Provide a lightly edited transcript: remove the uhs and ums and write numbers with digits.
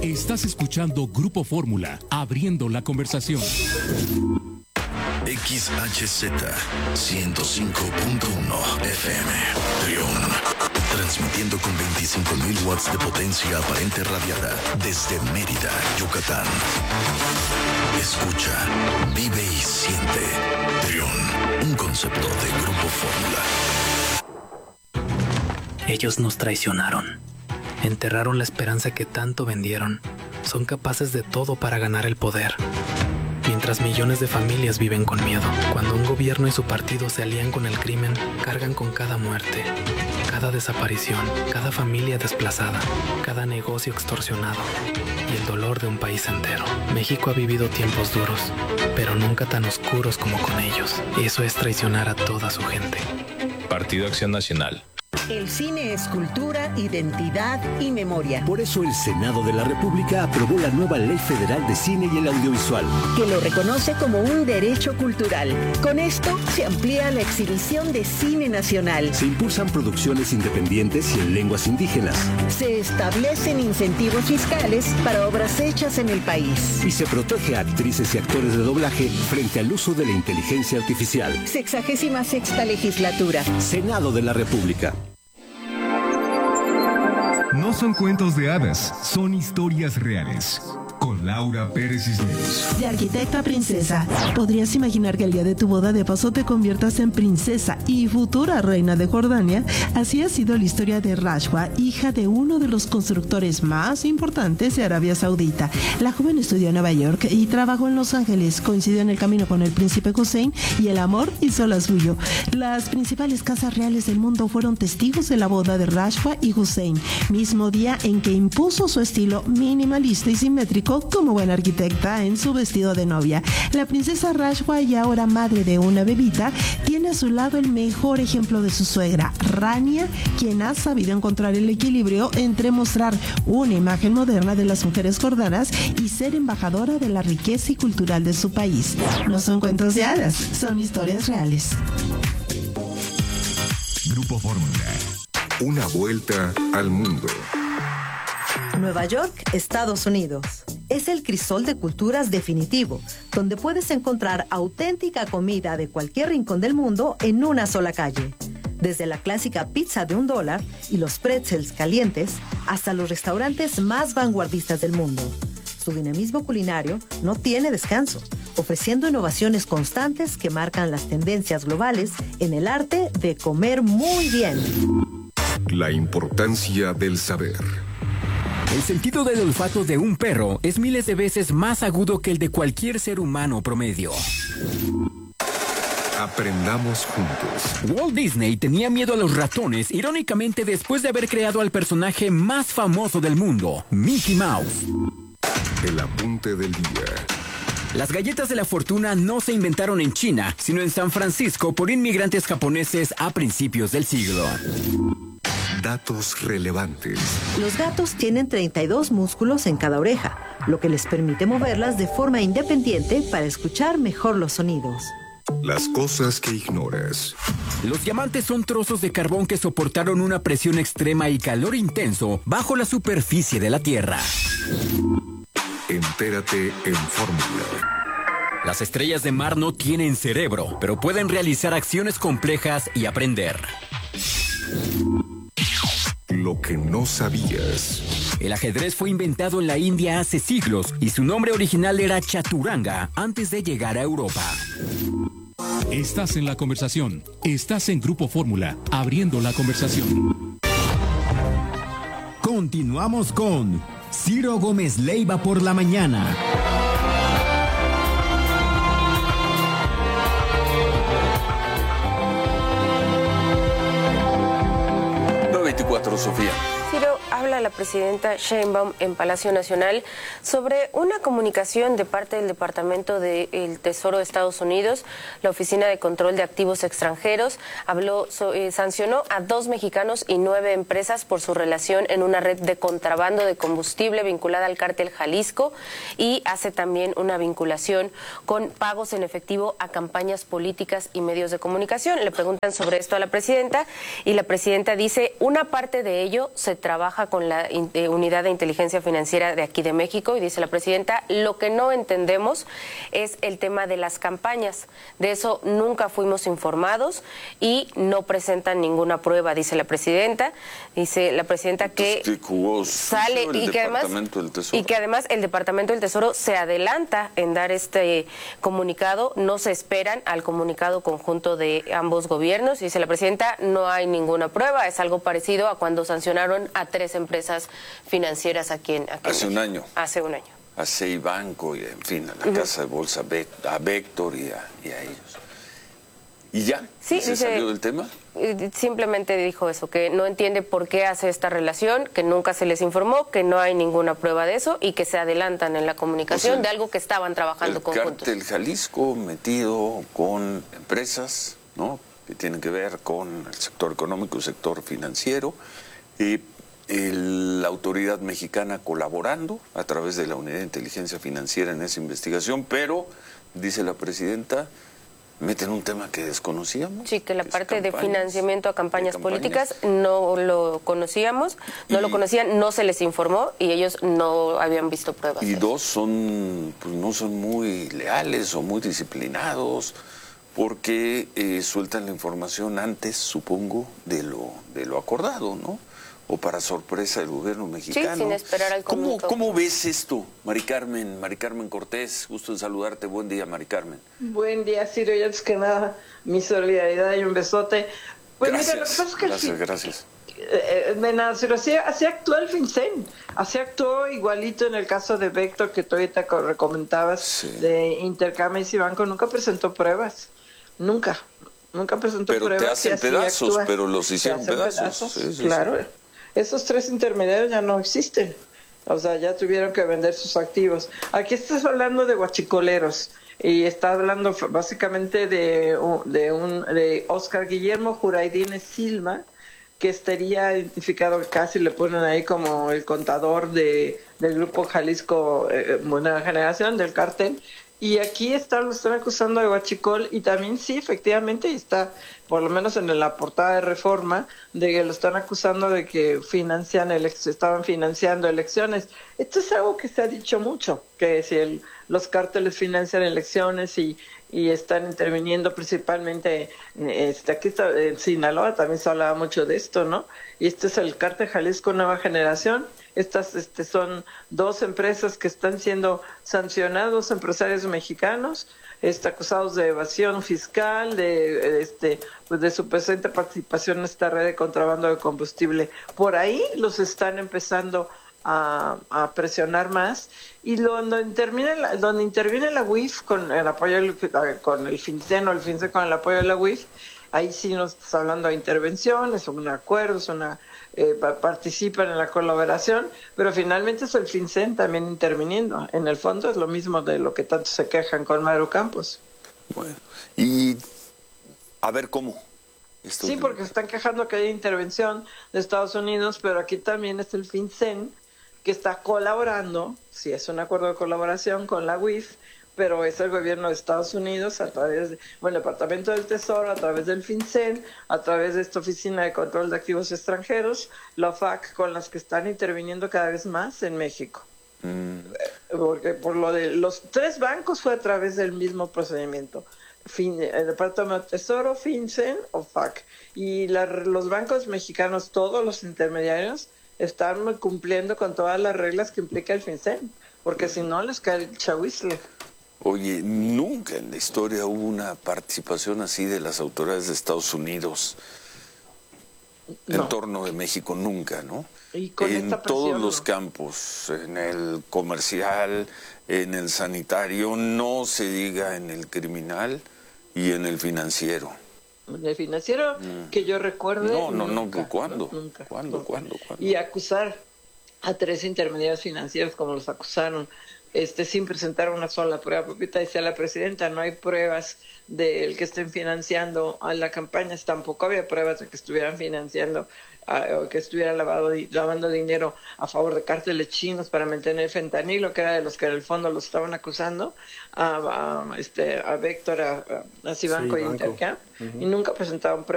Estás escuchando Grupo Fórmula, abriendo la conversación. XHZ 105.1 FM Trión, transmitiendo con 25.000 watts de potencia aparente radiada desde Mérida, Yucatán. Escucha, vive y siente. Trión, un concepto de Grupo Fórmula. Ellos nos traicionaron. Enterraron la esperanza que tanto vendieron. Son capaces de todo para ganar el poder. Mientras millones de familias viven con miedo. Cuando un gobierno y su partido se alían con el crimen, cargan con cada muerte, cada desaparición, cada familia desplazada, cada negocio extorsionado y el dolor de un país entero. México ha vivido tiempos duros, pero nunca tan oscuros como con ellos. Eso es traicionar a toda su gente. Partido Acción Nacional. El cine es cultura, identidad y memoria. Por eso el Senado de la República aprobó la nueva Ley Federal de Cine y el Audiovisual, que lo reconoce como un derecho cultural. Con esto se amplía la exhibición de cine nacional. Se impulsan producciones independientes y en lenguas indígenas. Se establecen incentivos fiscales para obras hechas en el país. Y se protege a actrices y actores de doblaje frente al uso de la inteligencia artificial. 66ª legislatura. Senado de la República. No son cuentos de hadas, son historias reales. Con Laura Pérez Cisneros. De arquitecta a princesa, ¿podrías imaginar que el día de tu boda de paso te conviertas en princesa y futura reina de Jordania? Así ha sido la historia de Rashwa, hija de uno de los constructores más importantes de Arabia Saudita. La joven estudió en Nueva York y trabajó en Los Ángeles. Coincidió en el camino con el príncipe Hussein y el amor hizo la suyo. Las principales casas reales del mundo fueron testigos de la boda de Rashwa y Hussein, mismo día en que impuso su estilo minimalista y simétrico como buena arquitecta en su vestido de novia. La princesa Rashwa, y ahora madre de una bebita, tiene a su lado el mejor ejemplo de su suegra, Rania, quien ha sabido encontrar el equilibrio entre mostrar una imagen moderna de las mujeres jordanas y ser embajadora de la riqueza y cultural de su país. No son cuentos de hadas, son historias reales. Grupo Fórmula. Una vuelta al mundo. Nueva York, Estados Unidos. Es el crisol de culturas definitivo, donde puedes encontrar auténtica comida de cualquier rincón del mundo en una sola calle. Desde la clásica pizza de $1 y los pretzels calientes, hasta los restaurantes más vanguardistas del mundo. Su dinamismo culinario no tiene descanso, ofreciendo innovaciones constantes que marcan las tendencias globales en el arte de comer muy bien. La importancia del saber. El sentido del olfato de un perro es miles de veces más agudo que el de cualquier ser humano promedio. Aprendamos juntos. Walt Disney tenía miedo a los ratones, irónicamente después de haber creado al personaje más famoso del mundo, Mickey Mouse. El apunte del día. Las galletas de la fortuna no se inventaron en China, sino en San Francisco por inmigrantes japoneses a principios del siglo. Datos relevantes. Los gatos tienen 32 músculos en cada oreja, lo que les permite moverlas de forma independiente para escuchar mejor los sonidos. Las cosas que ignoras. Los diamantes son trozos de carbón que soportaron una presión extrema y calor intenso bajo la superficie de la Tierra. Entérate en Fórmula. Las estrellas de mar no tienen cerebro, pero pueden realizar acciones complejas y aprender. Lo que no sabías. El ajedrez fue inventado en la India hace siglos y su nombre original era Chaturanga antes de llegar a Europa. Estás en la conversación. Estás en Grupo Fórmula, abriendo la conversación. Continuamos con Ciro Gómez Leiva por la mañana. 9:24, Sofía. Ciro, habla la presidenta Sheinbaum en Palacio Nacional sobre una comunicación de parte del Departamento del Tesoro de Estados Unidos, la Oficina de Control de Activos Extranjeros, sancionó a 2 mexicanos y 9 empresas por su relación en una red de contrabando de combustible vinculada al cártel Jalisco y hace también una vinculación con pagos en efectivo a campañas políticas y medios de comunicación. Le preguntan sobre esto a la presidenta y la presidenta dice, una parte de ello se trabaja con la Unidad de Inteligencia Financiera de aquí de México, y dice la presidenta, lo que no entendemos es el tema de las campañas. De eso nunca fuimos informados y no presentan ninguna prueba, dice la presidenta. Dice la presidenta que sale y que además el Departamento del Tesoro se adelanta en dar este comunicado, no se esperan al comunicado conjunto de ambos gobiernos. Dice la presidenta, no hay ninguna prueba, es algo parecido a cuando sancionaron a 3 empresas financieras aquí en Hace un año. Hace un año. A Ceibanco y, en fin, a la Casa de Bolsa, a Vector y a ellos. ¿Y ya? Sí, ¿Se salió del tema? Simplemente dijo eso, que no entiende por qué hace esta relación, que nunca se les informó, que no hay ninguna prueba de eso y que se adelantan en la comunicación de algo que estaban trabajando conjuntos. El Cártel Jalisco metido con empresas, ¿no?, que tienen que ver con el sector económico, el sector financiero, la autoridad mexicana colaborando a través de la Unidad de Inteligencia Financiera en esa investigación, pero, dice la presidenta, meten un tema que desconocíamos. Sí, que la parte de financiamiento a campañas políticas no lo conocíamos, no se les informó y ellos no habían visto pruebas. Y 2 son, pues no son muy leales o muy disciplinados, porque sueltan la información antes, supongo, de lo acordado, ¿no? O para sorpresa del gobierno mexicano. Sí, sin esperar al comunicado. ¿Cómo ves esto, Mari Carmen Cortés? Gusto en saludarte. Buen día, Mari Carmen. Buen día, Ciro. Y antes que nada, mi solidaridad y un besote. Pues gracias, mira, lo que pasa es que gracias. De nada, Ciro, así actuó el FinCEN. Así actuó igualito en el caso de Vector, que tú ahorita comentabas, de Intercam y Banco. Nunca presentó pruebas. Nunca presentó pruebas. Pero te hacen pedazos, pero los hicieron pedazos. Sí, claro. Sí. Esos 3 intermediarios ya no existen. O sea, ya tuvieron que vender sus activos. Aquí estás hablando de huachicoleros. Y está hablando básicamente de Oscar Guillermo Juraidines Silva, que estaría identificado, casi le ponen ahí como el contador del Grupo Jalisco Nueva Generación, del cártel. Y aquí lo están acusando de huachicol, y también sí, efectivamente, está, por lo menos en la portada de Reforma, de que lo están acusando de que estaban financiando elecciones. Esto es algo que se ha dicho mucho, que si los cárteles financian elecciones y están interviniendo principalmente, aquí en Sinaloa también se hablaba mucho de esto, ¿no? Y este es el Cártel Jalisco Nueva Generación. Estas son 2 empresas que están siendo sancionados, empresarios mexicanos, acusados de evasión fiscal, de su presente participación en esta red de contrabando de combustible. Por ahí los están empezando a presionar más, y donde interviene la UIF con el apoyo con el FinCEN, o el FinCEN con el apoyo de la UIF, ahí sí nos está hablando de intervención, es un acuerdo, participan en la colaboración, pero finalmente es el FinCEN también interviniendo. En el fondo es lo mismo de lo que tanto se quejan con Maru Campos. Bueno, y a ver cómo. Sí, porque se están quejando que hay intervención de Estados Unidos, pero aquí también es el FinCEN que está colaborando, sí es un acuerdo de colaboración con la UIF, pero es el gobierno de Estados Unidos a través el Departamento del Tesoro, a través del FinCEN, a través de esta Oficina de Control de Activos Extranjeros, la OFAC, con las que están interviniendo cada vez más en México. Porque por lo de los 3 bancos fue a través del mismo procedimiento. El Departamento del Tesoro, FinCEN, OFAC. Y los bancos mexicanos, todos los intermediarios, están cumpliendo con todas las reglas que implica el FinCEN, porque si no les cae el chahuizle. Oye, nunca en la historia hubo una participación así de las autoridades de Estados Unidos en torno de México, nunca, ¿no? Y con en esta presión, todos los campos, en el comercial, en el sanitario, no se diga en el criminal y en el financiero. En el financiero, que yo recuerde... No, ¿cuándo? Nunca. ¿Cuándo? Y acusar a 3 intermediarios financieros como los acusaron, sin presentar una sola prueba. Porque decía la presidenta, no hay pruebas del que estén financiando a la campaña, tampoco había pruebas de que estuvieran financiando o que estuvieran lavando dinero a favor de cárteles chinos para mantener fentanilo, que era de los que en el fondo los estaban acusando, a Vector, a Cibanco y Intercam, y nunca presentaron pruebas.